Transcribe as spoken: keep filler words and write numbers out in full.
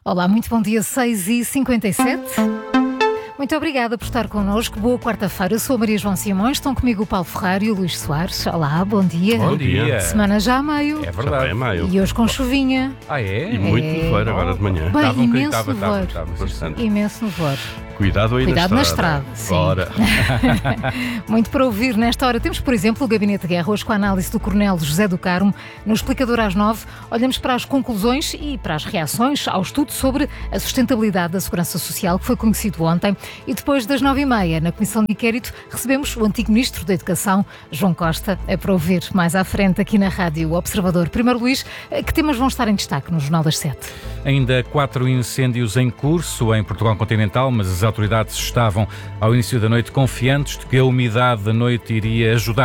Olá, muito bom dia, seis e cinquenta e sete. Muito obrigada por estar connosco. Boa quarta-feira. Eu sou a Maria João Simões. Estão comigo o Paulo Ferreira e o Luís Soares. Olá, bom dia. Bom dia. Semana já a meio. É verdade. É meio. E hoje com chuvinha. Ah, é? E muito É. nevoeiro agora de manhã. Bem, Tava um imenso bocadinho, tava, tava, nevoeiro. tava, Bastante. Imenso nevoeiro. Cuidado aí Cuidado na na estrada. estrada, sim. Bora. Muito para ouvir nesta hora. Temos, por exemplo, o Gabinete de Guerra, hoje com a análise do Coronel José do Carmo. No Explicador às nove, olhamos para as conclusões e para as reações ao estudo sobre a sustentabilidade da Segurança Social, que foi conhecido ontem. E depois das nove e meia, na Comissão de Inquérito, recebemos o antigo Ministro da Educação, João Costa. É para ouvir mais à frente aqui na Rádio Observador. Primeiro, Luís, que temas vão estar em destaque no Jornal das Sete? Ainda quatro incêndios em curso em Portugal continental, mas as autoridades estavam ao início da noite confiantes de que a umidade da noite iria ajudar